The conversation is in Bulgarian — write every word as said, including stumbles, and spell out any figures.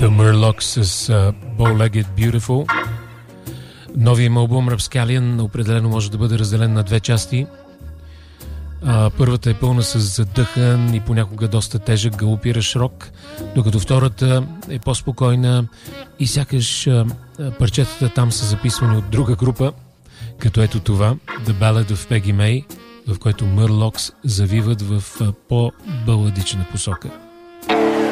The Murlocs с uh, Bow-Legged Beautiful. Новия им албум Rapscallion определено може да бъде разделен на две части. Uh, първата е пълна с задъхан и понякога доста тежък галопиращ рок, докато втората е по-спокойна и сякаш uh, парчетата там са записвани от друга група, като ето това The Ballad of Peggy May, в който Murlocs завиват в uh, по-баладична посока.